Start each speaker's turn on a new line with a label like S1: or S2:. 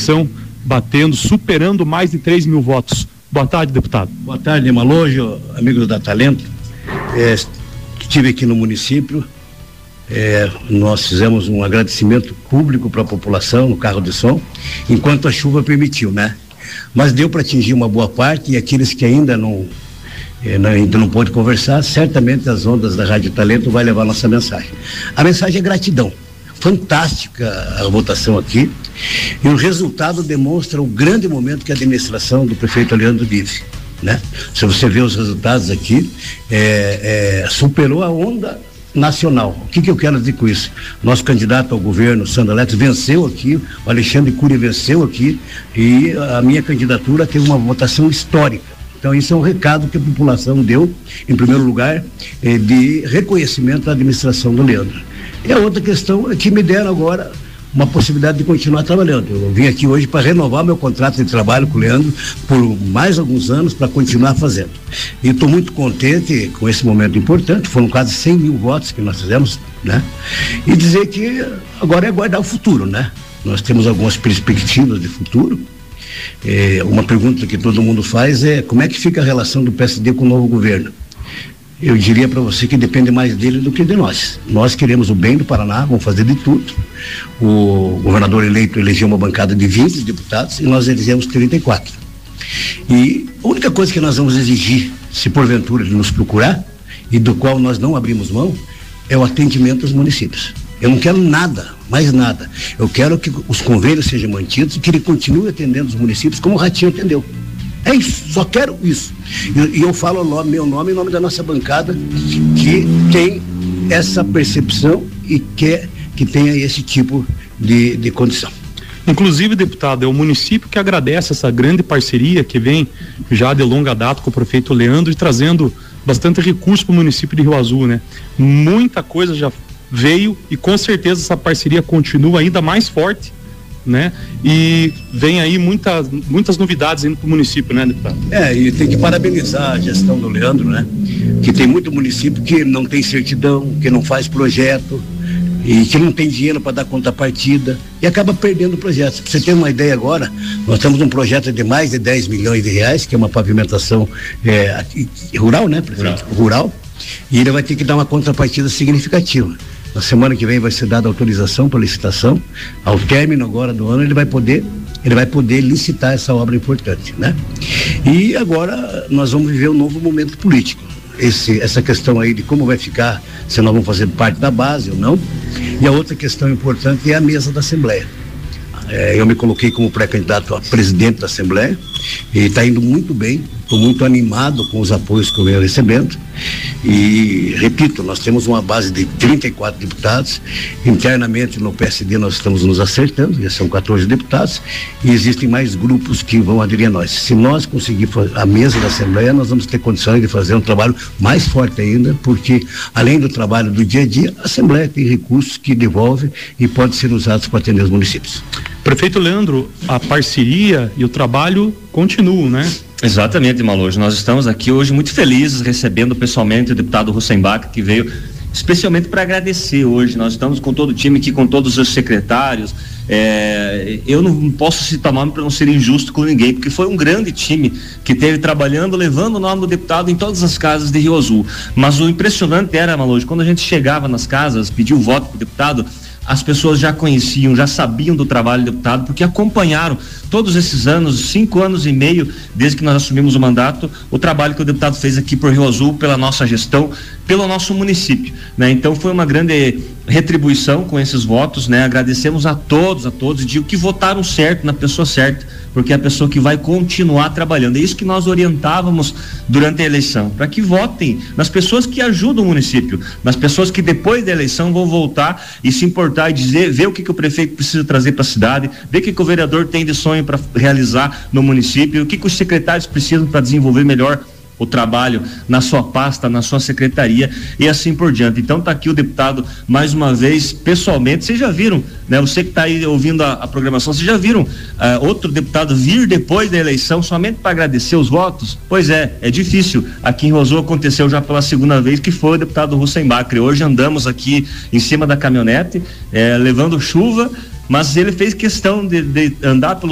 S1: eleição batendo, superando mais de 3 mil votos. Boa tarde, deputado.
S2: Boa tarde, Malojo, amigos da Talento. Estive aqui no município, nós fizemos um agradecimento público para a população no carro de som, enquanto a chuva permitiu, né? Mas deu para atingir uma boa parte, e aqueles que ainda não pôde conversar, certamente as ondas da Rádio Talento vai levar a nossa mensagem. A mensagem é gratidão. Fantástica a votação aqui, e o resultado demonstra o grande momento que a administração do prefeito Leandro vive, né? Se você vê os resultados aqui, superou a onda nacional. O que eu quero dizer com isso? Nosso candidato ao governo, Sandro Alex, venceu aqui, o Alexandre Cury venceu aqui, e a minha candidatura teve uma votação histórica. Então isso é um recado que a população deu, em primeiro lugar, de reconhecimento à administração do Leandro. E a outra questão é que me deram agora uma possibilidade de continuar trabalhando. Eu vim aqui hoje para renovar meu contrato de trabalho com o Leandro por mais alguns anos, para continuar fazendo. E estou muito contente com esse momento importante. Foram quase 100 mil votos que nós fizemos, né? E dizer que agora é aguardar o futuro, né? Nós temos algumas perspectivas de futuro. Uma pergunta que todo mundo faz é: como é que fica a relação do PSD com o novo governo? Eu diria para você que depende mais dele do que de nós. Nós queremos o bem do Paraná, vamos fazer de tudo. O governador eleito elegeu uma bancada de 20 deputados e nós elegemos 34. E a única coisa que nós vamos exigir, se porventura ele nos procurar, e do qual nós não abrimos mão, é o atendimento aos municípios. Eu não quero nada, mais nada. Eu quero que os convênios sejam mantidos e que ele continue atendendo os municípios como o Ratinho atendeu. É isso, só quero isso. E eu falo meu nome em nome da nossa bancada, que tem essa percepção e quer que tenha esse tipo de condição.
S1: Inclusive, deputado, é o município que agradece essa grande parceria que vem já de longa data com o prefeito Leandro e trazendo bastante recurso para o município de Rio Azul, né? Muita coisa já veio e com certeza essa parceria continua ainda mais forte, né? E vem aí muitas novidades indo para o município, né, deputado?
S2: E tem que parabenizar a gestão do Leandro, né? Que tem muito município que não tem certidão, que não faz projeto e que não tem dinheiro para dar contrapartida e acaba perdendo o projeto. Pra você ter uma ideia agora, nós temos um projeto de mais de 10 milhões de reais, que é uma pavimentação rural, né, prefeito? Rural, e ele vai ter que dar uma contrapartida significativa. Na semana que vem vai ser dada autorização para licitação. Ao término agora do ano ele vai poder licitar essa obra importante, né? E agora nós vamos viver um novo momento político. Essa questão aí de como vai ficar, se nós vamos fazer parte da base ou não. E a outra questão importante é a mesa da Assembleia. Eu me coloquei como pré-candidato a presidente da Assembleia e está indo muito bem. Estou muito animado com os apoios que eu venho recebendo e, repito, nós temos uma base de 34 deputados. Internamente no PSD nós estamos nos acertando, já são 14 deputados e existem mais grupos que vão aderir a nós. Se nós conseguirmos a mesa da Assembleia, nós vamos ter condições de fazer um trabalho mais forte ainda, porque além do trabalho do dia a dia, a Assembleia tem recursos que devolve e podem ser usados para atender os municípios.
S1: Prefeito Leandro, a parceria e o trabalho continuam, né?
S3: Exatamente, Malojo. Nós estamos aqui hoje muito felizes recebendo pessoalmente o deputado Russenbach, que veio especialmente para agradecer hoje. Nós estamos com todo o time aqui, com todos os secretários. Eu não posso citar nome para não ser injusto com ninguém, porque foi um grande time que esteve trabalhando, levando o nome do deputado em todas as casas de Rio Azul. Mas o impressionante era, Malojo, quando a gente chegava nas casas, pedia o voto para o deputado, as pessoas já conheciam, já sabiam do trabalho do deputado, porque acompanharam todos esses anos, 5 anos e meio, desde que nós assumimos o mandato, o trabalho que o deputado fez aqui por Rio Azul, pela nossa gestão, pelo nosso município, né? Então foi uma grande retribuição com esses votos, né? Agradecemos a todos e digo que votaram certo, na pessoa certa, porque é a pessoa que vai continuar trabalhando. É isso que nós orientávamos durante a eleição, para que votem nas pessoas que ajudam o município, nas pessoas que depois da eleição vão voltar e se importar e dizer, ver o que o prefeito precisa trazer para a cidade, ver o que o vereador tem de sonho para realizar no município, o que os secretários precisam para desenvolver melhor o trabalho na sua pasta, na sua secretaria e assim por diante. Então tá aqui o deputado mais uma vez pessoalmente. Vocês já viram, né? Você que está aí ouvindo a programação, vocês já viram outro deputado vir depois da eleição somente para agradecer os votos? Pois é difícil. Aqui em Rio Azul aconteceu já pela segunda vez, que foi o deputado Russenbach. Hoje andamos aqui em cima da caminhonete levando chuva, mas ele fez questão de andar pelo